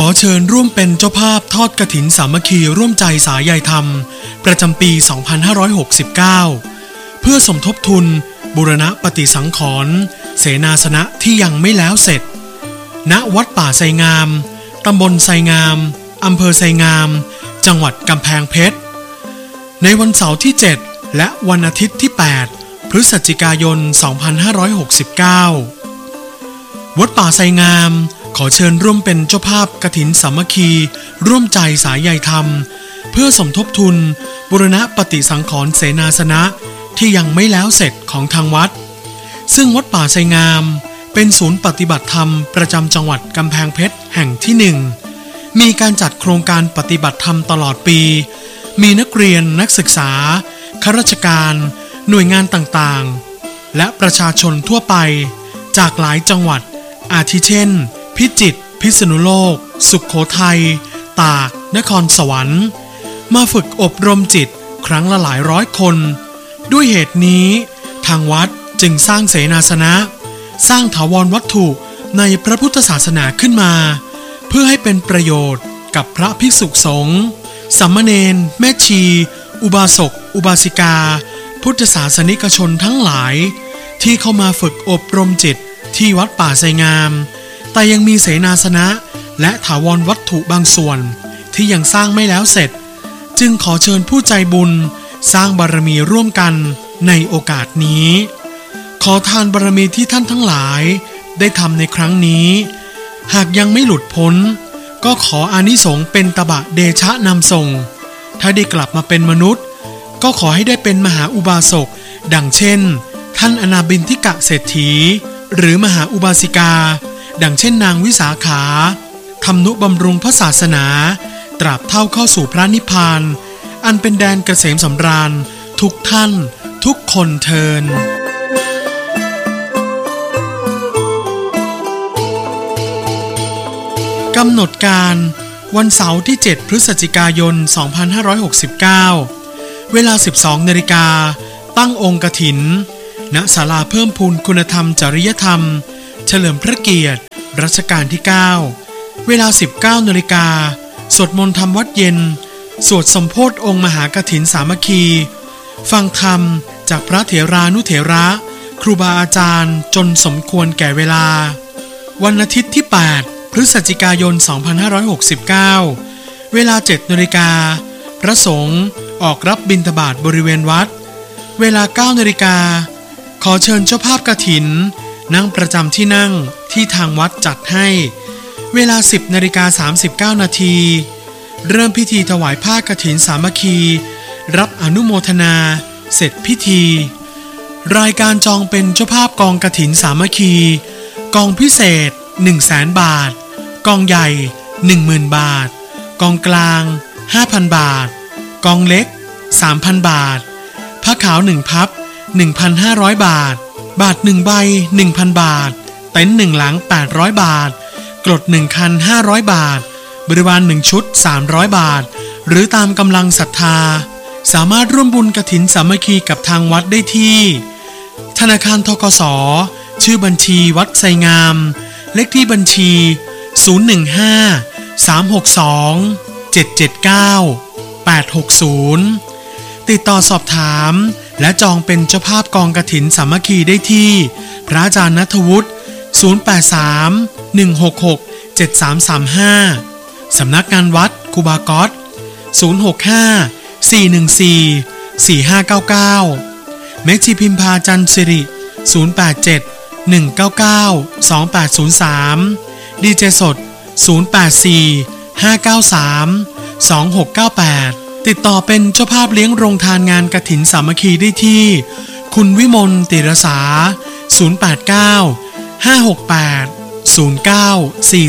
อเชิญร่วมเป็นเจ้าภาพทอดกฐินสามัคคีร่วมใจสายใยธรรมประจำปี 2569 เพื่อสมทบทุนบูรณะปฏิสังขรณ์เสนาสนะที่ยังไม่แล้วเสร็จณวัดป่าไทรงามตำบลไทรงามอำเภอไทรงามจังหวัดกำแพงเพชรในวันเสาร์ที่ 7 และวันอาทิตย์ที่ 8 พฤศจิกายน 2569 วัดป่าไทรงามขอเชิญร่วมเป็นเจ้าภาพกฐินสามัคคีร่วมใจสายใยธรรมเพื่อสมทบทุนบูรณะปฏิสังขรณ์เสนาสนะที่ยังไม่แล้วเสร็จของทางวัดซึ่งวัดป่าไทรงามเป็นศูนย์ปฏิบัติธรรมประจำจังหวัดกำแพงเพชรแห่งที่ 1มีการจัดโครงการปฏิบัติธรรมตลอดปีมีนักเรียนนักศึกษาข้าราชการหน่วยงานต่างๆและประชาชนทั่วไปจากหลายจังหวัดอาทิเช่นพิจิตรพิษณุโลกสุโขทัยตากนครสวรรค์มาฝึกอบรมจิตครั้งละหลายร้อยคนด้วยเหตุนี้ทางวัดจึงสร้างเสนาสนะสร้างถาวรวัตถุในพระพุทธศาสนาขึ้นมาเพื่อให้เป็นประโยชน์กับพระภิกษุสงฆ์สามเณรแม่ชีอุบาสกอุบาสิกาพุทธศาสนิกชนทั้งหลายที่เข้ามาฝึกอบรมจิตที่วัดป่าไทรงามแต่ยังมีเสนาสนะและถาวรวัตถุบางส่วนที่ยังสร้างไม่แล้วเสร็จจึงขอเชิญผู้ใจบุญสร้างบารมีร่วมกันในโอกาสนี้ขอทานบารมีที่ท่านทั้งหลายได้ทำในครั้งนี้หากยังไม่หลุดพ้นก็ขออานิสงส์เป็นตบะเดชะนำส่งถ้าได้กลับมาเป็นมนุษย์ก็ขอให้ได้เป็นมหาอุบาสกดังเช่นท่านอนาบินทิกะเศรษฐีหรือมหาอุบาสิกาดังเช่นนางวิสาขาทำนุบำรุงพระศาสนาตราบเท่าเข้าสู่พระนิพพานอันเป็นแดนเกษมสำราญทุกท่านทุกคนเทินกำหนดการวันเสาร์ที่ 7 พฤศจิกายน 2569 เวลา 12 นาฬิกาตั้งองค์กฐินณศาลาเพิ่มพูนคุณธรรมจริยธรรมเฉลิมพระเกียรติรัชกาลที่ 9 เวลา 19 นาฬิกาสวดมนต์ธรรมวัดเย็นสวดสมโภชองค์มหากฐินสามัคคีฟังธรรมจากพระเถรานุเถระครูบาอาจารย์จนสมควรแก่เวลาวันอาทิตย์ที่ 8 พฤศจิกายน 2569 เวลา 7 นาฬิกาพระสงฆ์ออกรับบิณฑบาตบริเวณวัดเวลา 9 นาฬิกาขอเชิญเจ้าภาพกฐินนั่งประจำที่นั่งที่ทางวัดจัดให้เวลา 10 นาฬิกา 39 นาทีเริ่มพิธีถวายผ้ากฐินสามัคคีรับอนุโมทนาเสร็จพิธีรายการจองเป็นเจ้าภาพกองกฐินสามัคคีกองพิเศษ 100,000 บาทกองใหญ่ 10,000 บาทกองกลาง 5,000 บาทกองเล็ก 3,000 บาทผ้าขาว1พับ 1,500 บาทบาท1ใบ 1,000 บาทเต็นท์1หลัง800 บาทกรด1คัน500 บาทบริวาร1ชุด300 บาทหรือตามกำลังศรัทธาสามารถร่วมบุญกฐินสามัคคีกับทางวัดได้ที่ธนาคารธกส.ชื่อบัญชีวัดไทรงามเลขที่บัญชี 015-362-779-860 ติดต่อสอบถามและจองเป็นเจ้าภาพกองกฐินสามัคคีได้ที่พระอาจารย์ณัฐวุฒิ 083-166-7335 สำนักงานวัดครูบาก๊อต 065-414-4599 เมจิพิมพาจันทร์สิริ 087-199-2803 ดีเจสด 084-593-2698 ติดต่อเป็นเจ้าภาพเลี้ยงโรงทานงานกฐินสามัคคีได้ที่คุณวิมลติรสา 089-568-0940